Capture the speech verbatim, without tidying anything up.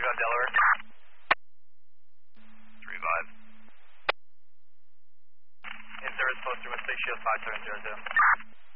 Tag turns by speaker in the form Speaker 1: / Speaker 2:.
Speaker 1: five Delaware.
Speaker 2: three five.
Speaker 1: In service poster with six shield five seven zero zero.